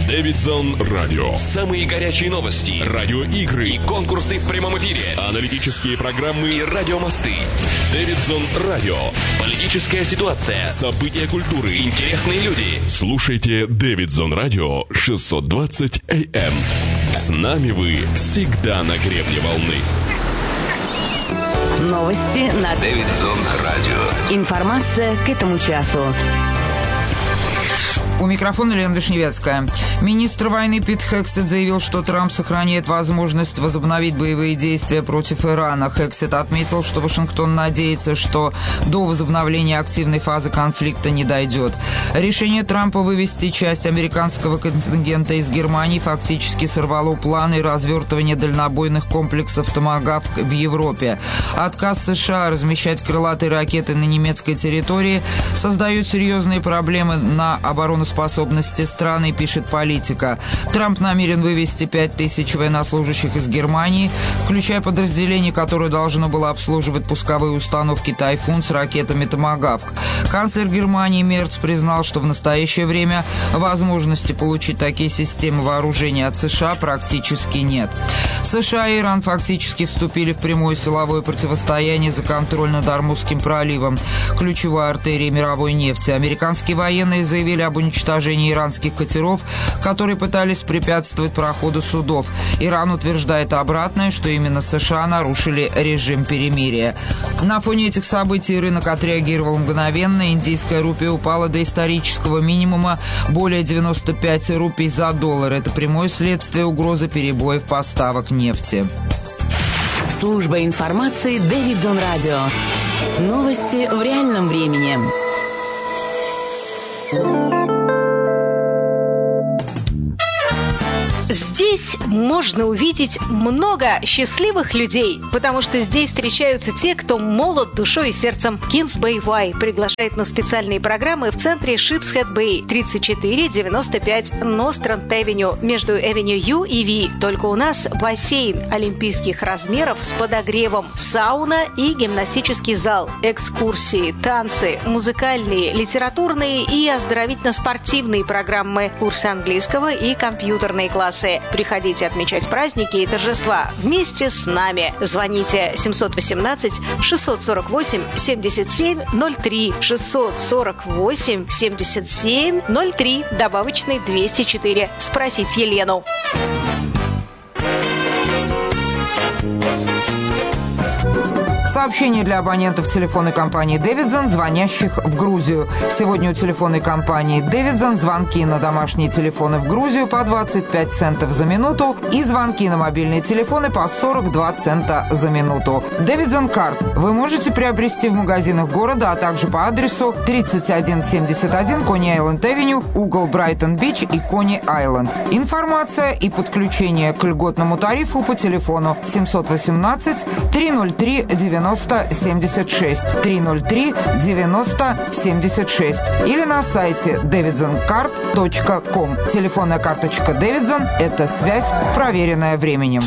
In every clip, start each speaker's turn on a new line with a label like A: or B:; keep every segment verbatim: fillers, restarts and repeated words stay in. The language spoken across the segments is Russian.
A: Дэвидсон Радио. Самые горячие новости, радиоигры и конкурсы в прямом эфире, аналитические программы и радиомосты. Дэвидсон Радио. Политическая ситуация, события культуры, интересные люди. Слушайте Дэвидсон Радио шестьсот двадцать эй эм. С нами вы всегда на гребне волны.
B: Новости на
C: Дэвидсон Радио.
B: Информация к этому часу.
D: У микрофона Лена Вишневецкая. Министр войны Пит Хексет заявил, что Трамп сохраняет возможность возобновить боевые действия против Ирана. Хексет отметил, что Вашингтон надеется, что до возобновления активной фазы конфликта не дойдет. Решение Трампа вывести часть американского контингента из Германии фактически сорвало планы развертывания дальнобойных комплексов «Томагавк» в Европе. Отказ США размещать крылатые ракеты на немецкой территории создает серьезные проблемы на оборону способности страны, пишет Политика. Трамп намерен вывести пять тысяч военнослужащих из Германии, включая подразделение, которое должно было обслуживать пусковые установки «Тайфун» с ракетами «Томагавк». Канцлер Германии Мерц признал, что в настоящее время возможности получить такие системы вооружения от США практически нет. США и Иран фактически вступили в прямое силовое противостояние за контроль над Ормузским проливом, ключевой артерией мировой нефти. Американские военные заявили об уничтожении иранских катеров, которые пытались препятствовать проходу судов. Иран утверждает обратное, что именно США нарушили режим перемирия. На фоне этих событий рынок отреагировал мгновенно. Индийская рупия упала до исторического минимума более девяносто пять рупий за доллар. Это прямое следствие угрозы перебоев поставок нефти.
B: Служба информации Дэвидсон Радио. Новости в реальном времени.
E: Здесь можно увидеть много счастливых людей, потому что здесь встречаются те, кто молод душой и сердцем. Кинс Бэй Вай приглашает на специальные программы в центре Шипсхед Бэй, тридцать четыре девяносто пять Нострант Эвеню, между Эвеню Ю и Ви. Только у нас бассейн олимпийских размеров с подогревом, сауна и гимнастический зал, экскурсии, танцы, музыкальные, литературные и оздоровительно-спортивные программы, курсы английского и компьютерные классы. Приходите отмечать праздники и торжества вместе с нами. Звоните семь один восемь шесть сорок восемь семьдесят семь ноль три шестьсот сорок восемь семьдесят семь ноль три, добавочный двести четыре. Спросить Елену.
D: Сообщение для абонентов телефонной компании «Дэвидсон», звонящих в Грузию. Сегодня у телефонной компании «Дэвидсон» звонки на домашние телефоны в Грузию по двадцать пять центов за минуту и звонки на мобильные телефоны по сорок два цента за минуту. «Дэвидсон Карт» вы можете приобрести в магазинах города, а также по адресу тридцать один семьдесят один Кони-Айленд-Эвеню, угол Брайтон-Бич и Кони-Айленд. Информация и подключение к льготному тарифу по телефону семь один восемь три ноль три девяносто семьдесят шесть три ноль три девяносто семьдесят шесть или на сайте дэвидсон карт точка ком. Телефонная карточка «Дэвидсон» – это связь, проверенная временем.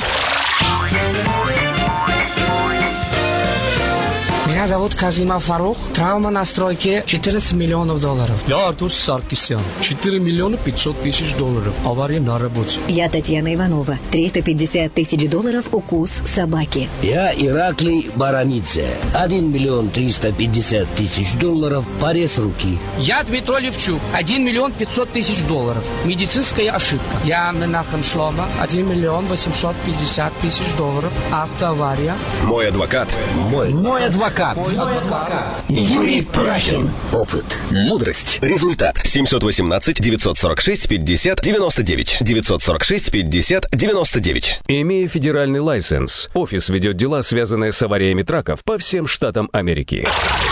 F: Меня зовут Казимов Фарух. Травма на стройке четырнадцать миллионов долларов.
G: Я Артур Саркисян. четыре миллиона пятьсот тысяч долларов. Авария на работе.
H: Я Татьяна Иванова. триста пятьдесят тысяч долларов укус собаки.
I: Я Ираклий Барамидзе. один миллион триста пятьдесят тысяч долларов. Порез руки.
F: Я Дмитрий Левчук. один миллион пятьсот тысяч долларов. Медицинская ошибка. Я Менахем Шлома. один миллион восемьсот пятьдесят тысяч долларов. Автоавария.
J: Мой адвокат.
I: Мой.
J: Мой адвокат. Юрий Прахин. Опыт. Мудрость. Результат. семь один восемь девять сорок шесть пятьдесят девяносто девять. девятьсот сорок шесть пятьдесят девяносто девять.
K: Имея федеральный лайсенс, офис ведет дела, связанные с авариями траков по всем штатам Америки.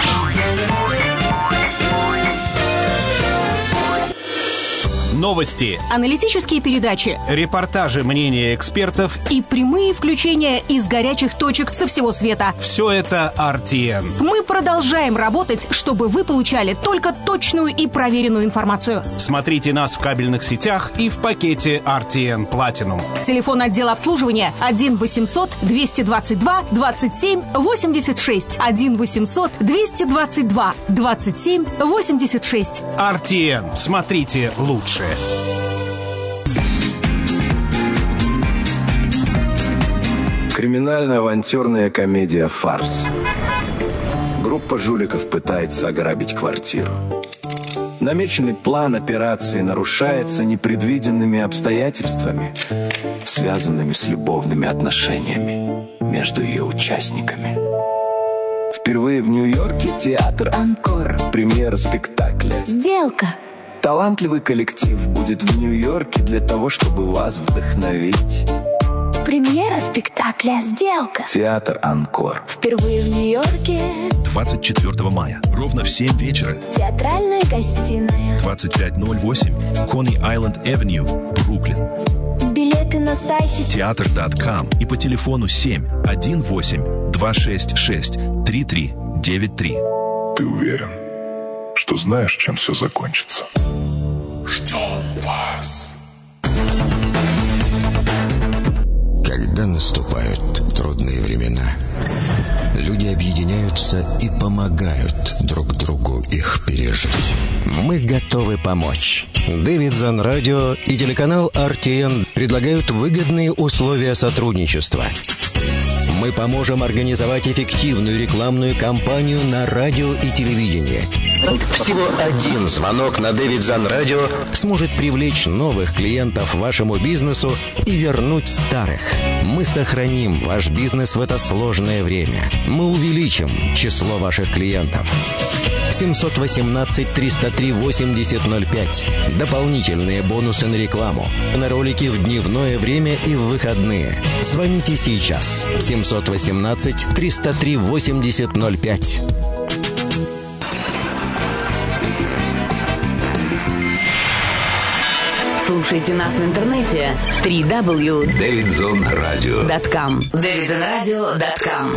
L: Новости,
M: аналитические передачи,
L: репортажи, мнения экспертов
M: и прямые включения из горячих точек со всего света.
L: Все это ар ти эн.
M: Мы продолжаем работать, чтобы вы получали только точную и проверенную информацию.
L: Смотрите нас в кабельных сетях и в пакете ар ти эн Platinum.
M: Телефон отдела обслуживания один восемьсот двести двадцать два двадцать семь восемьдесят шесть. один восемьсот двести двадцать два двадцать семь восемьдесят шесть.
L: ар ти эн. Смотрите лучше.
N: Криминально-авантюрная комедия «Фарс». Группа жуликов пытается ограбить квартиру. Намеченный план операции нарушается непредвиденными обстоятельствами, связанными с любовными отношениями между ее участниками. Впервые в Нью-Йорке театр «Анкор». Премьера спектакля
O: «Сделка».
N: Талантливый коллектив будет в Нью-Йорке для того, чтобы вас вдохновить.
O: Премьера спектакля «Сделка».
N: Театр «Анкор».
O: Впервые в Нью-Йорке.
P: двадцать четвёртого мая. Ровно в семь вечера.
O: Театральная гостиная.
P: двадцать пять ноль восемь. Coney Island Avenue, Бруклин.
O: Билеты на сайте
P: театр точка ком и по телефону семь один восемь два шесть шесть три три девять три.
Q: Ты уверен, что знаешь, чем все закончится? Ждем вас.
R: Когда наступают трудные времена, люди объединяются и помогают друг другу их пережить. Мы готовы помочь. Davidson Radio и телеканал ар ти эн предлагают выгодные условия сотрудничества. Мы поможем организовать эффективную рекламную кампанию на радио и телевидении. Всего один звонок на Davidson Radio сможет привлечь новых клиентов вашему бизнесу и вернуть старых. Мы сохраним ваш бизнес в это сложное время. Мы увеличим число ваших клиентов. семь один восемь триста три восемьдесят ноль пять. Дополнительные бонусы на рекламу. На ролики в дневное время и в выходные. Звоните сейчас. семь один восемь триста три восемьдесят ноль пять.
B: Слушайте нас в интернете три дабл ю точка
C: Davidson Radio
B: точка ком. Davidson Radio точка ком.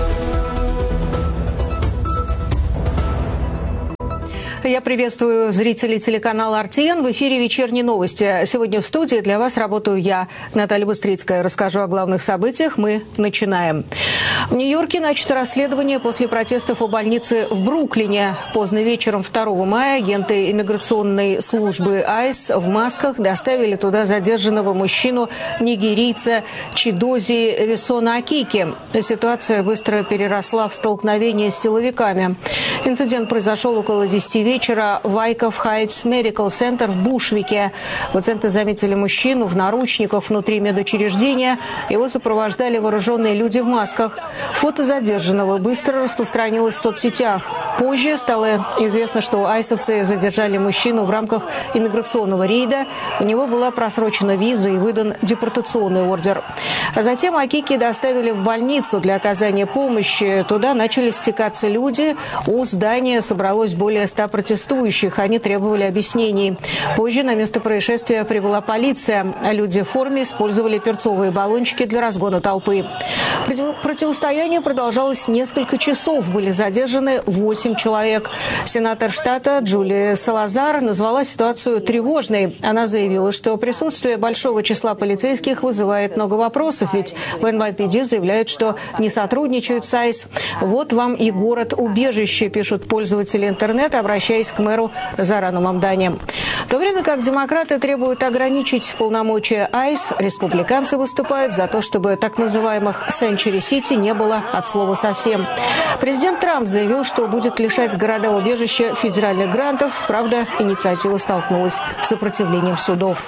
E: Я приветствую зрителей телеканала ар ти эн. В эфире «Вечерние новости». Сегодня в студии для вас работаю я, Наталья Быстрицкая. Расскажу о главных событиях. Мы начинаем. В Нью-Йорке начато расследование после протестов у больницы в Бруклине. Поздно вечером второго мая агенты иммиграционной службы айс в масках доставили туда задержанного мужчину-нигерийца Чидози Весона Акики. Ситуация быстро переросла в столкновение с силовиками. Инцидент произошел около десяти вечера. вечера в Айков Хайтс Медикал Центр в Бушвике. Пациенты заметили мужчину в наручниках внутри медучреждения. Его сопровождали вооруженные люди в масках. Фото задержанного быстро распространилось в соцсетях. Позже стало известно, что айсовцы задержали мужчину в рамках иммиграционного рейда. У него была просрочена виза и выдан депортационный ордер. А затем Акики доставили в больницу для оказания помощи. Туда начали стекаться люди. У здания собралось более ста протестующих. Они требовали объяснений. Позже на место происшествия прибыла полиция. Люди в форме использовали перцовые баллончики для разгона толпы. Противостояние продолжалось несколько часов. Были задержаны восемь человек. Сенатор штата Джулия Салазар назвала ситуацию тревожной. Она заявила, что присутствие большого числа полицейских вызывает много вопросов, ведь в эн вай пи ди заявляют, что не сотрудничают с айс. Вот вам и город-убежище, пишут пользователи интернета, обращаясь к мэру Зарану Мамдани. В то время как демократы требуют ограничить полномочия айс, республиканцы выступают за то, чтобы так называемых Сенчури Сити не было от слова совсем. Президент Трамп заявил, что будет лишать города-убежища федеральных грантов. Правда, инициатива столкнулась с сопротивлением судов.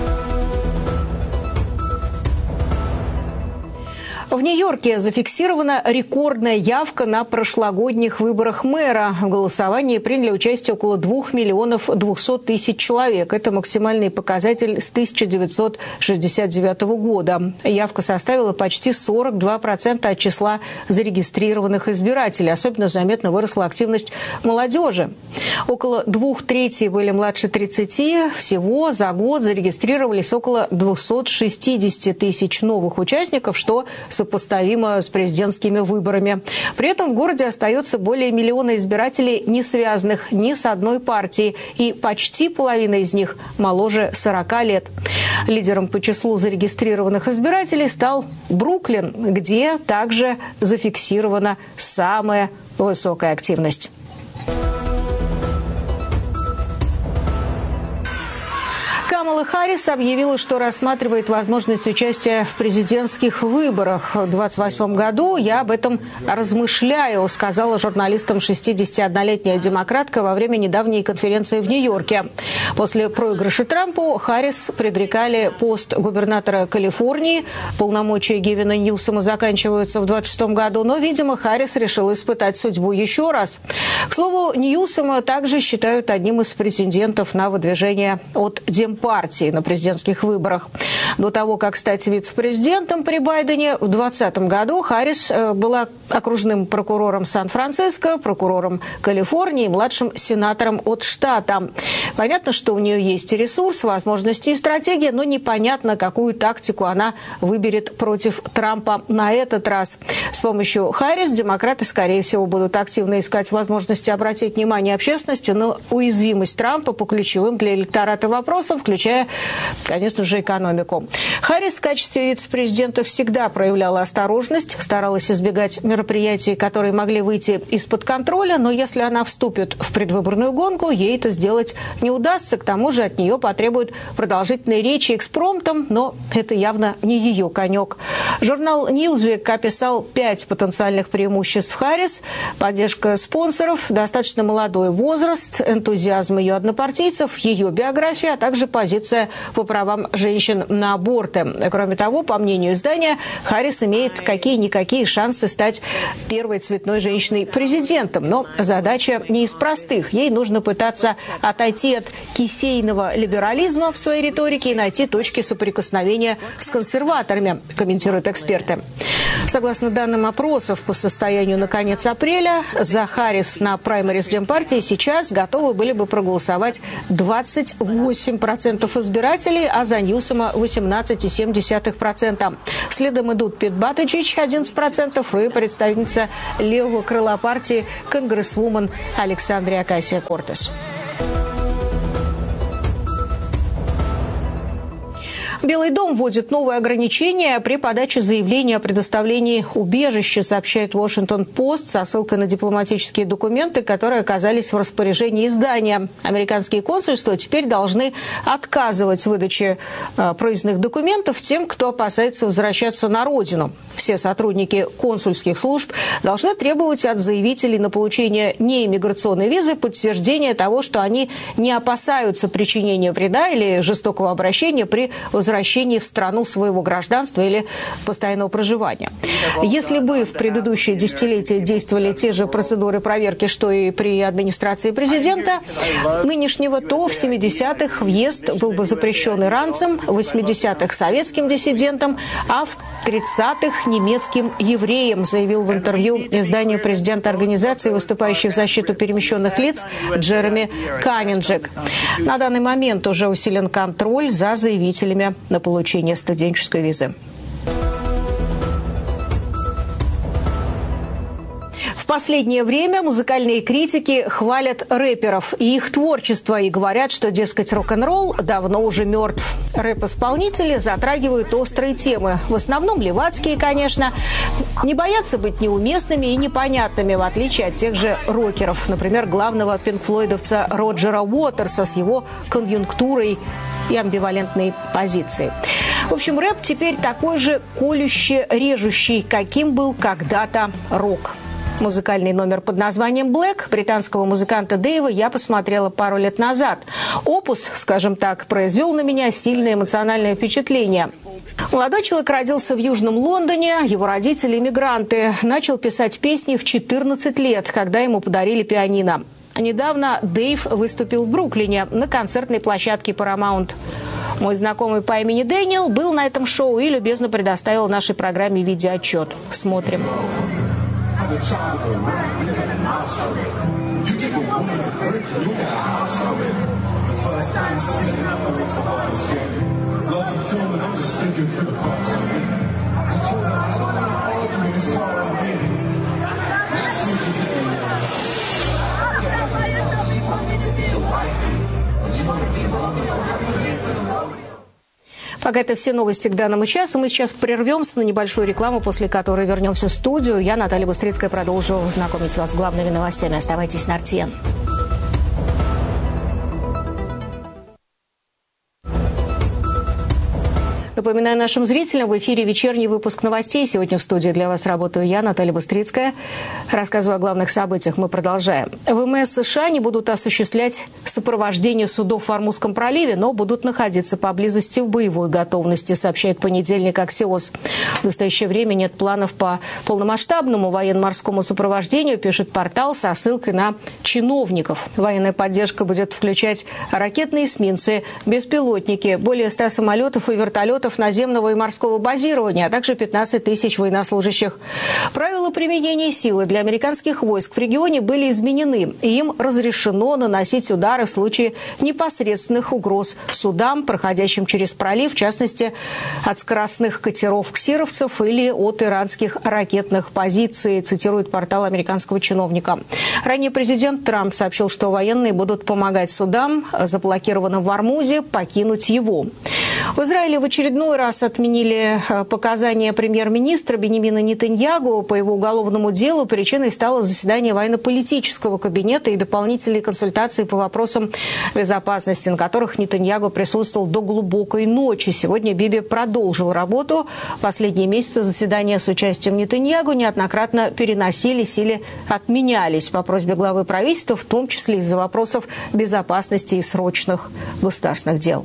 E: В Нью-Йорке зафиксирована рекордная явка на прошлогодних выборах мэра. В голосовании приняли участие около двух миллионов двухсот тысяч человек. Это максимальный показатель с тысяча девятьсот шестьдесят девятого года. Явка составила почти сорок два процента от числа зарегистрированных избирателей. Особенно заметно выросла активность молодежи. Около двух третей были младше тридцати. Всего за год зарегистрировались около двухсот шестидесяти тысяч новых участников, что сопоставимо с президентскими выборами. При этом в городе остается более миллиона избирателей, не связанных ни с одной партией, и почти половина из них моложе сорока лет. Лидером по числу зарегистрированных избирателей стал Бруклин, где также зафиксирована самая высокая активность. Камала Харрис объявила, что рассматривает возможность участия в президентских выборах в двадцать восьмом году. «Я об этом размышляю», сказала журналистам шестидесятиоднолетняя демократка во время недавней конференции в Нью-Йорке. После проигрыша Трампу Харрис предрекали пост губернатора Калифорнии. Полномочия Гевина Ньюсома заканчиваются в двадцать шестом году, но, видимо, Харрис решила испытать судьбу еще раз. К слову, Ньюсома также считают одним из претендентов на выдвижение от Демпартии на президентских выборах. До того, как стать вице-президентом при Байдене, в двадцатом году Харрис была окружным прокурором Сан-Франциско, прокурором Калифорнии и младшим сенатором от штата. Понятно, что у нее есть ресурс, возможности и стратегия, но непонятно, какую тактику она выберет против Трампа на этот раз. С помощью Харрис демократы, скорее всего, будут активно искать возможности обратить внимание общественности на уязвимость Трампа по ключевым для электората вопросам, включая, конечно же, экономику. Харрис в качестве вице-президента всегда проявляла осторожность, старалась избегать мероприятий, которые могли выйти из-под контроля, но если она вступит в предвыборную гонку, ей это сделать не удастся. К тому же от нее потребуют продолжительные речи экспромтом, но это явно не ее конек. Журнал Newsweek описал пять потенциальных преимуществ Харрис: поддержка спонсоров, достаточно молодой возраст, энтузиазм ее однопартийцев, ее биография, а также позиция по правам женщин на аборты. Кроме того, по мнению издания, Харрис имеет какие-никакие шансы стать первой цветной женщиной-президентом. Но задача не из простых. Ей нужно пытаться отойти от кисейного либерализма в своей риторике и найти точки соприкосновения с консерваторами, комментируют эксперты. Согласно данным опросов по состоянию на конец апреля, за Харрис на праймерис Демпартии сейчас готовы были бы проголосовать двадцать восемь процентов избирателей, а за Ньюсома восемнадцать целых семь десятых процента. Следом идут Пит Баттиджич одиннадцать процентов и представительница левого крыла партии конгрессвумен Александрия Окасио-Кортес. Белый дом вводит новые ограничения при подаче заявления о предоставлении убежища, сообщает Вашингтон-Пост со ссылкой на дипломатические документы, которые оказались в распоряжении издания. Американские консульства теперь должны отказывать в выдаче э, проездных документов тем, кто опасается возвращаться на родину. Все сотрудники консульских служб должны требовать от заявителей на получение неиммиграционной визы подтверждения того, что они не опасаются причинения вреда или жестокого обращения при возвращении в страну своего гражданства или постоянного проживания. Если бы в предыдущие десятилетия действовали те же процедуры проверки, что и при администрации президента нынешнего, то в семидесятых въезд был бы запрещен иранцам, в восьмидесятых советским диссидентам, а в тридцатых немецким евреям, заявил в интервью изданию президента организации, выступающей в защиту перемещенных лиц, Джереми Каннинджек. На данный момент уже усилен контроль за заявителями на получение студенческой визы. В последнее время музыкальные критики хвалят рэперов и их творчество и говорят, что, дескать, рок-н-ролл давно уже мертв. Рэп-исполнители затрагивают острые темы, в основном левацкие, конечно, не боятся быть неуместными и непонятными, в отличие от тех же рокеров, например, главного пинк-флойдовца Роджера Уотерса с его конъюнктурой и амбивалентной позицией. В общем, рэп теперь такой же колюще-режущий, каким был когда-то рок. Музыкальный номер под названием «Блэк» британского музыканта Дэйва я посмотрела пару лет назад. Опус, скажем так, произвел на меня сильное эмоциональное впечатление. Молодой человек родился в Южном Лондоне, его родители – иммигранты. Начал писать песни в четырнадцать лет, когда ему подарили пианино. Недавно Дэйв выступил в Бруклине на концертной площадке Paramount. Мой знакомый по имени Дэниел был на этом шоу и любезно предоставил нашей программе видеоотчет. Смотрим. Пока это все новости к данному часу. Мы сейчас прервемся на небольшую рекламу, после которой вернемся в студию. Я, Наталья Быстрицкая, продолжу знакомить вас с главными новостями. Оставайтесь на эр ти эн. Напоминаю нашим зрителям, в эфире вечерний выпуск новостей. Сегодня в студии для вас работаю я, Наталья Быстрицкая. Рассказываю о главных событиях. Мы продолжаем. ВМС США не будут осуществлять сопровождение судов в Ормузском проливе, но будут находиться поблизости в боевой готовности, сообщает понедельник Axios. В настоящее время нет планов по полномасштабному военно-морскому сопровождению, пишет портал со ссылкой на чиновников. Военная поддержка будет включать ракетные эсминцы, беспилотники, более ста самолетов и вертолетов наземного и морского базирования, а также пятнадцать тысяч военнослужащих. Правила применения силы для американских войск в регионе были изменены, и им разрешено наносить удары в случае непосредственных угроз судам, проходящим через пролив, в частности, от скоростных катеров ксировцев или от иранских ракетных позиций, цитирует портал американского чиновника. Ранее президент Трамп сообщил, что военные будут помогать судам, заблокированным в Ормузе, покинуть его. В Израиле в очередной раз отменили показания премьер-министра Биньямина Нетаньяху. По его уголовному делу причиной стало заседание военно-политического кабинета и дополнительные консультации по вопросам безопасности, на которых Нетаньяху присутствовал до глубокой ночи. Сегодня Биби продолжил работу. Последние месяцы заседания с участием Нетаньяху неоднократно переносились или отменялись по просьбе главы правительства, в том числе из-за вопросов безопасности и срочных государственных дел.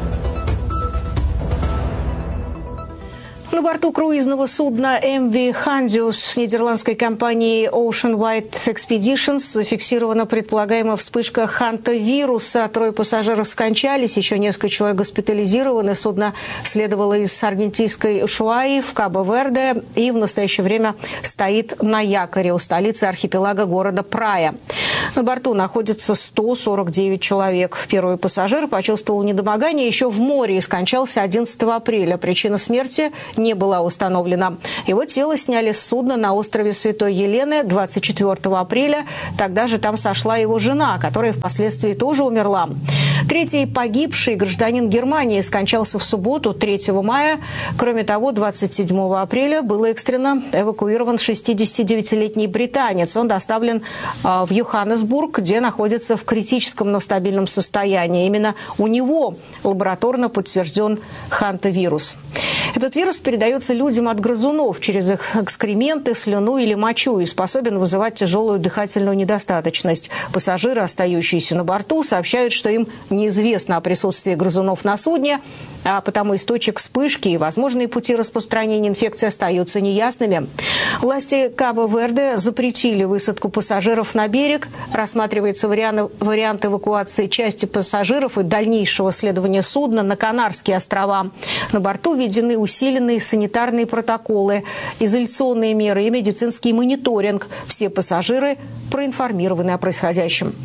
E: На борту круизного судна эм ви Handius с нидерландской компанией Ocean White Expeditions зафиксирована предполагаемая вспышка хантавируса. Трое пассажиров скончались, еще несколько человек госпитализированы. Судно следовало из аргентинской Шуаи в Кабо-Верде и в настоящее время стоит на якоре у столицы архипелага города Прая. На борту находится сто сорок девять человек. Первый пассажир почувствовал недомогание еще в море и скончался одиннадцатого апреля. Причина смерти не была установлена. Его тело сняли с судна на острове Святой Елены двадцать четвёртого апреля. Тогда же там сошла его жена, которая впоследствии тоже умерла. Третий погибший гражданин Германии скончался в субботу, третьего мая. Кроме того, двадцать седьмого апреля был экстренно эвакуирован шестидесятидевятилетний британец. Он доставлен в Йоханнесбург, где находится в критическом, но стабильном состоянии. Именно у него лабораторно подтвержден хантавирус. Этот вирус передается людям от грызунов через их экскременты, слюну или мочу и способен вызывать тяжелую дыхательную недостаточность. Пассажиры, остающиеся на борту, сообщают, что им неизвестно о присутствии грызунов на судне, а потому источник вспышки и возможные пути распространения инфекции остаются неясными. Власти Кабо-Верде запретили высадку пассажиров на берег. Рассматривается вариант, вариант эвакуации части пассажиров и дальнейшего следования судна на Канарские острова. На борту введены усиленные санитарные протоколы, изоляционные меры и медицинский мониторинг. Все пассажиры проинформированы о происходящем.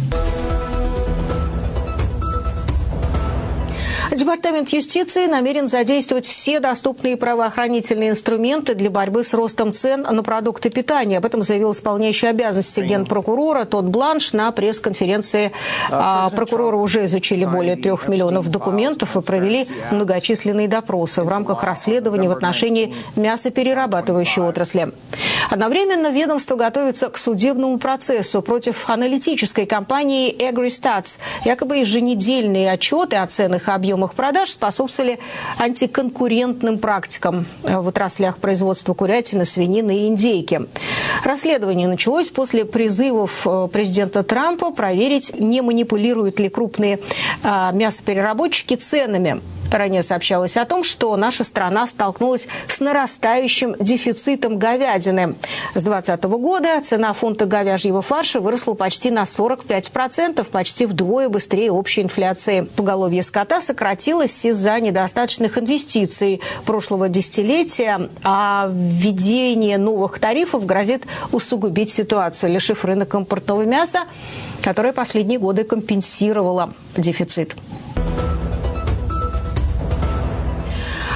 E: Департамент юстиции намерен задействовать все доступные правоохранительные инструменты для борьбы с ростом цен на продукты питания. Об этом заявил исполняющий обязанности генпрокурора Тодд Бланш на пресс-конференции. Прокуроры уже изучили более трех миллионов документов и провели многочисленные допросы в рамках расследования в отношении мясоперерабатывающей отрасли. Одновременно ведомство готовится к судебному процессу против аналитической компании AgriStats. Якобы еженедельные отчеты о ценах и объемах продаж способствовали антиконкурентным практикам в отраслях производства курятины, свинины и индейки. Расследование началось после призывов президента Трампа проверить, не манипулируют ли крупные мясопереработчики ценами. Ранее сообщалось о том, что наша страна столкнулась с нарастающим дефицитом говядины. С две тысячи двадцатого года цена фунта говяжьего фарша выросла почти на сорок пять процентов, почти вдвое быстрее общей инфляции. Поголовье скота сократилось из-за недостаточных инвестиций прошлого десятилетия, а введение новых тарифов грозит усугубить ситуацию, лишив рынок импортного мяса, которое последние годы компенсировало дефицит.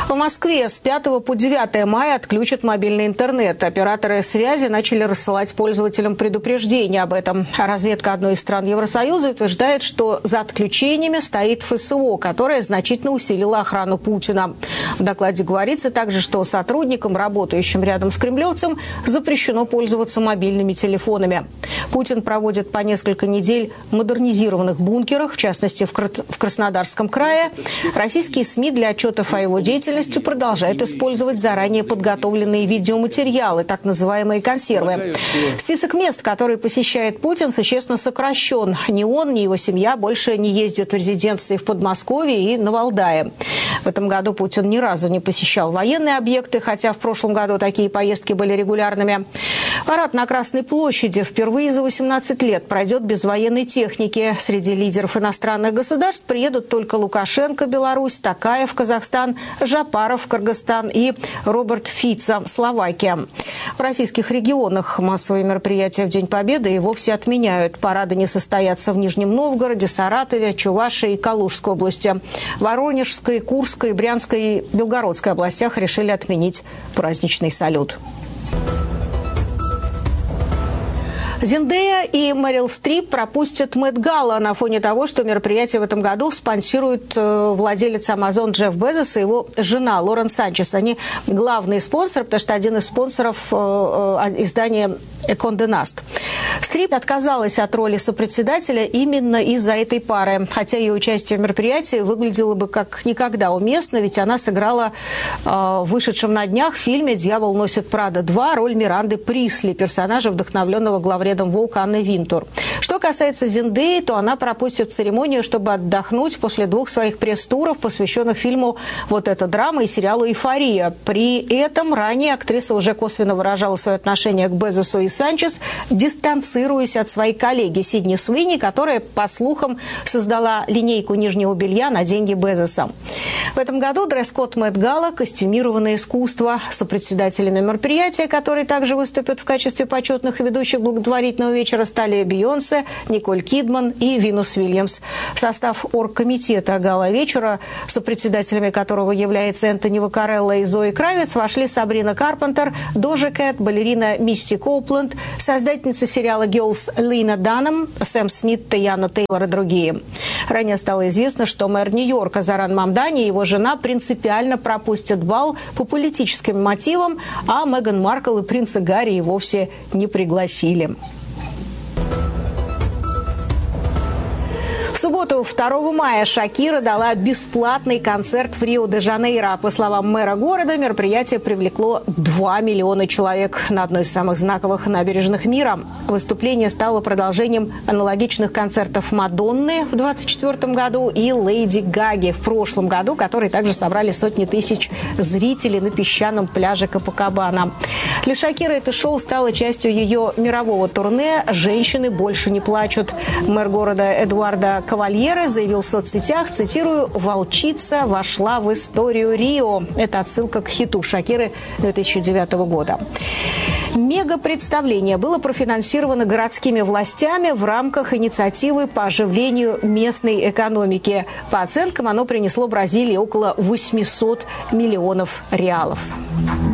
E: В Москве с пятого по девятое мая отключат мобильный интернет. Операторы связи начали рассылать пользователям предупреждения об этом. А разведка одной из стран Евросоюза утверждает, что за отключениями стоит эф эс о, которая значительно усилила охрану Путина. В докладе говорится также, что сотрудникам, работающим рядом с кремлевцем, запрещено пользоваться мобильными телефонами. Путин проводит по несколько недель в модернизированных бункерах, в частности в Краснодарском крае. Российские СМИ для отчетов о его деятельности продолжают использовать заранее подготовленные видеоматериалы, так называемые консервы. Список мест, которые посещает Путин, существенно сокращен. Ни он, ни его семья больше не ездят в резиденции в Подмосковье и на Валдае. В этом году Путин ни разу не посещал военные объекты, хотя в прошлом году такие поездки были регулярными. Парад на Красной площади впервые за восемнадцать лет пройдет без военной техники. Среди лидеров иностранных государств приедут только Лукашенко, Беларусь, Токаев, Казахстан, Жапаров, Кыргызстан и Роберт Фица, Словакия. В российских регионах массовые мероприятия в День Победы и вовсе отменяют. Парады не состоятся в Нижнем Новгороде, Саратове, Чувашии и Калужской области. В Воронежской, Курской, Брянской и Белгородской областях решили отменить праздничный салют. Зендея и Мэрил Стрип пропустят Мет-Гала на фоне того, что мероприятие в этом году спонсирует владелец Amazon Джефф Безос и его жена Лорен Санчес. Они главные спонсоры, потому что один из спонсоров издания Condé Nast. Стрип отказалась от роли сопредседателя именно из-за этой пары, хотя ее участие в мероприятии выглядело бы как никогда уместно, ведь она сыграла в вышедшем на днях фильме «Дьявол носит Прада два» роль Миранды Присли, персонажа, вдохновленного главредом Vogue Анны Винтур. Что касается Зендеи, то она пропустит церемонию, чтобы отдохнуть после двух своих пресс-туров, посвященных фильму «Вот эта драма» и сериалу «Эйфория». При этом ранее актриса уже косвенно выражала свое отношение к Безосу и Санчес, дистанцируясь от своей коллеги Сидни Суини, которая, по слухам, создала линейку нижнего белья на деньги Безоса. В этом году дресс-код Мет-Гала – костюмированное искусство. Сопредседателями мероприятия, которые также выступят в качестве почетных ведущих благотворительного вечера, стали Бейонсе, Николь Кидман и Винус Уильямс. В состав оргкомитета гала-вечера, сопредседателями которого являются Энтони Вакарелло и Зои Кравиц, вошли Сабрина Карпентер, Дожа Кэт, балерина Мисти Коупленд, создательница сериала «Girls» Лина Даннам, Сэм Смит, Таяна Тейлор и другие. Ранее стало известно, что мэр Нью-Йорка Зоран Мамдани и его жена принципиально пропустят бал по политическим мотивам, а Меган Маркл и принца Гарри и вовсе не пригласили. В субботу, второго мая, Шакира дала бесплатный концерт в Рио-де-Жанейро. По словам мэра города, мероприятие привлекло два миллиона человек на одной из самых знаковых набережных мира. Выступление стало продолжением аналогичных концертов Мадонны в двадцать четвёртом году и Леди Гаги в прошлом году, которые также собрали сотни тысяч зрителей на песчаном пляже Копакабана. Для Шакиры это шоу стало частью ее мирового турне «Женщины больше не плачут». Мэр города Эдуардо Кавальере заявил в соцсетях, цитирую, «Волчица вошла в историю Рио». Это отсылка к хиту Шакиры две тысячи девятого года. Мега-представление было профинансировано городскими властями в рамках инициативы по оживлению местной экономики. По оценкам, оно принесло Бразилии около восемьсот миллионов реалов.